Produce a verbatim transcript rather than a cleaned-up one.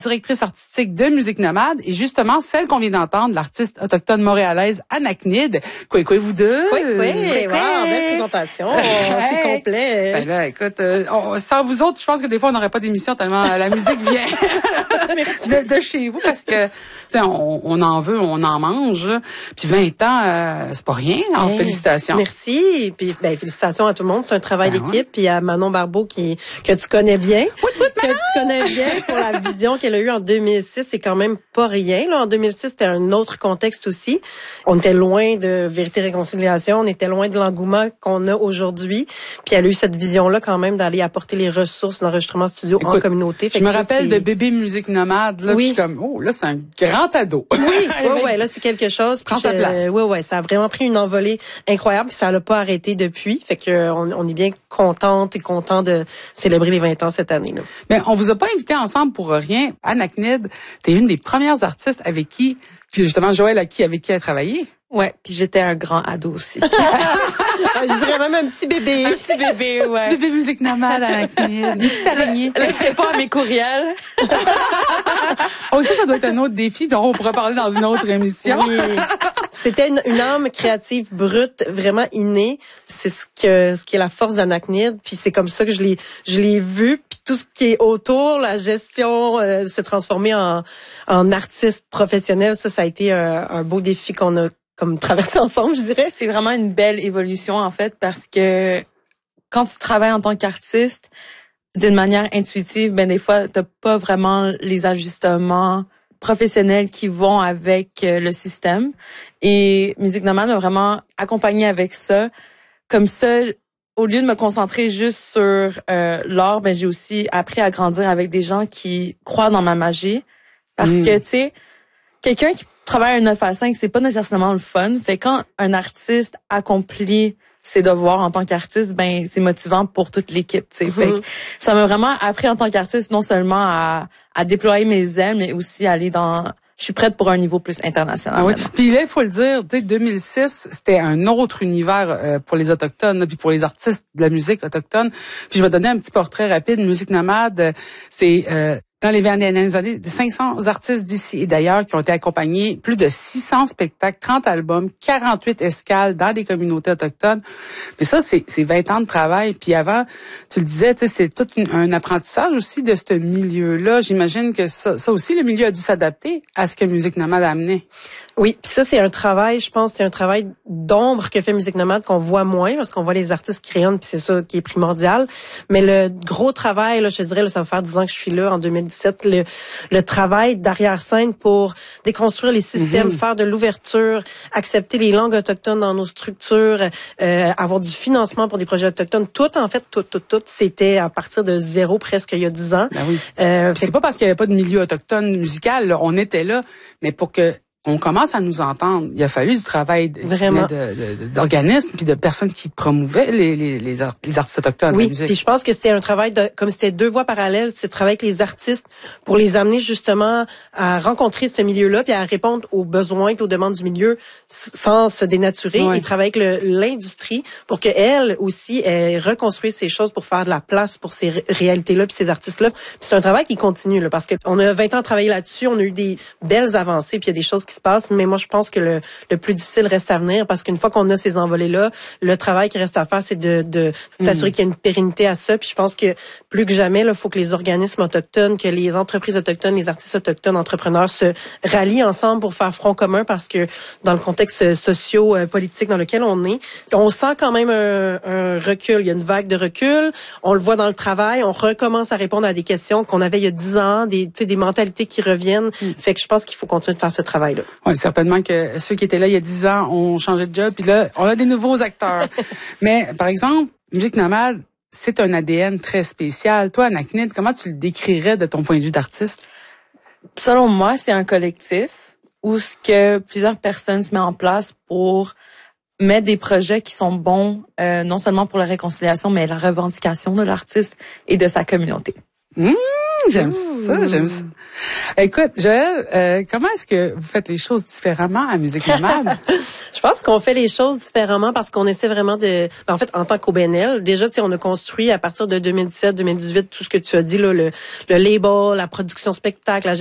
directrice artistique de Musique Nomade, et justement celle qu'on vient d'entendre, l'artiste autochtone montréalaise Anaknid. Quoi, quoi, vous deux? Oui, oui, wow, belle présentation, c'est complet. Ben là, écoute, euh, on, sans vous autres, je pense que des fois on n'aurait pas d'émission tellement la musique vient de, de chez vous, parce que on, on en veut, on en mange. Là. Puis vingt ans, euh, c'est pas rien. Alors, hey, félicitations. Merci. Puis ben, félicitations à tout le monde. C'est un travail ben d'équipe. Ouais. Puis à Manon Barbeau qui que tu connais bien, oui, oui, que tu connais bien pour la vision qu'elle a eue en deux mille six. C'est quand même pas rien. Là, en deux mille six, c'était un autre contexte aussi. On était loin de Vérité et Réconciliation. On était loin de l'engouement qu'on a aujourd'hui. Puis elle a eu cette vision-là quand même d'aller apporter les ressources d'enregistrement studio Écoute, en communauté. Fait je me ça, rappelle de Bébé Musique Nomade. Là, oui. Je suis comme, oh, là, c'est un grand ado. Oui, oui, ouais, là, c'est quelque chose. Prends ta place. Oui, oui, ça a vraiment pris une envolée incroyable, puis ça l'a pas arrêté depuis. Fait que on, on est bien contente et content de célébrer les vingt ans cette année, là. Mais on vous a pas invité ensemble pour rien. Anaknid, t'es une des premières artistes avec qui, justement, Joël, à qui, avec qui elle a travaillé. Ouais, puis j'étais un grand ado aussi. Je dirais même un petit bébé. Un petit bébé, ouais. Un petit bébé Musique Nomade, Anaknid. Une petite araignée. Là, je réponds à mes courriels. Oh, ça, ça doit être un autre défi dont on pourrait parler dans une autre émission. Oui. C'était une, une âme créative brute, vraiment innée. C'est ce que ce qui est la force d'Anaknid. Puis c'est comme ça que je l'ai je l'ai vu. Puis tout ce qui est autour, la gestion, euh, se transformer en en artiste professionnel, ça, ça a été un, un beau défi qu'on a comme traversé ensemble, je dirais. C'est vraiment une belle évolution en fait, parce que quand tu travailles en tant qu'artiste d'une manière intuitive, ben des fois t'as pas vraiment les ajustements professionnels qui vont avec le système. Et Musique Nomade m'a vraiment accompagnée avec ça. Comme ça, au lieu de me concentrer juste sur euh, l'art, ben j'ai aussi appris à grandir avec des gens qui croient dans ma magie. Parce mmh. que, tu sais, quelqu'un qui travaille un neuf à cinq, c'est pas nécessairement le fun. Fait quand un artiste accomplit ses devoirs en tant qu'artiste, ben c'est motivant pour toute l'équipe, tu sais. Mm-hmm. Fait que ça m'a vraiment appris en tant qu'artiste non seulement à à déployer mes ailes, mais aussi à aller dans je suis prête pour un niveau plus international. Ah oui. Puis là, il faut le dire, tu sais, deux mille six, c'était un autre univers euh, pour les autochtones, là, puis pour les artistes de la musique autochtone. Puis je vais donner un petit portrait rapide. Musique Nomade, c'est euh, dans les vingt dernières années, cinq cents artistes d'ici et d'ailleurs qui ont été accompagnés, plus de six cents spectacles, trente albums, quarante-huit escales dans des communautés autochtones. Mais ça, c'est, c'est vingt ans de travail. Puis avant, tu le disais, tu sais, c'est tout une, un apprentissage aussi de ce milieu-là. J'imagine que ça, ça aussi, le milieu a dû s'adapter à ce que Musique Nomade a amené. Oui, puis ça, c'est un travail, je pense, c'est un travail d'ombre que fait Musique Nomade qu'on voit moins, parce qu'on voit les artistes qui rayonnent, puis c'est ça qui est primordial. Mais le gros travail, là, je te dirais, là, ça va faire dix ans que je suis là, en deux mille dix-sept, le, le travail d'arrière-scène pour déconstruire les systèmes, mm-hmm. faire de l'ouverture, accepter les langues autochtones dans nos structures, euh, avoir du financement pour des projets autochtones, tout, en fait, tout, tout, tout, c'était à partir de zéro presque il y a dix ans. Ben oui. Euh, c'est pas parce qu'il y avait pas de milieu autochtone musical, là, on était là, mais pour que on commence à nous entendre. Il a fallu du travail vraiment de, de, d'organismes puis de personnes qui promouvaient les les les, les artistes autochtones. Oui, la musique. Puis je pense que c'était un travail de comme c'était deux voies parallèles, c'est de travailler avec les artistes pour les amener justement à rencontrer ce milieu-là puis à répondre aux besoins et aux demandes du milieu sans se dénaturer ouais. et travailler avec le, l'industrie pour que elle aussi elle reconstruise ces choses pour faire de la place pour ces ré- réalités-là puis ces artistes-là. Puis c'est un travail qui continue là parce que on a vingt ans travaillé là-dessus, on a eu des belles avancées puis il y a des choses qui se passe, mais moi je pense que le, le plus difficile reste à venir parce qu'une fois qu'on a ces envolées-là, le travail qui reste à faire, c'est de, de mmh. s'assurer qu'il y a une pérennité à ça. Puis je pense que plus que jamais, il faut que les organismes autochtones, que les entreprises autochtones, les artistes autochtones, entrepreneurs se rallient ensemble pour faire front commun parce que dans le contexte socio-politique dans lequel on est, on sent quand même un, un recul. Il y a une vague de recul. On le voit dans le travail. On recommence à répondre à des questions qu'on avait il y a dix ans, des, des mentalités qui reviennent. Mmh. Fait que je pense qu'il faut continuer de faire ce travail-là. Oui, certainement que ceux qui étaient là il y a dix ans ont changé de job, puis là, on a des nouveaux acteurs. Mais, par exemple, Musique Nomade, c'est un A D N très spécial. Toi, Anaknid, comment tu le décrirais de ton point de vue d'artiste? Selon moi, c'est un collectif où ce que plusieurs personnes se mettent en place pour mettre des projets qui sont bons, euh, non seulement pour la réconciliation, mais la revendication de l'artiste et de sa communauté. Mmh, j'aime mmh. ça, j'aime ça. Écoute, Joëlle, euh, comment est-ce que vous faites les choses différemment à Musique Nomade? Je pense qu'on fait les choses différemment parce qu'on essaie vraiment de... En fait, en tant qu'O B N L, déjà, tu sais, on a construit à partir de deux mille dix-sept deux mille dix-huit tout ce que tu as dit, là, le, le label, la production spectacle, la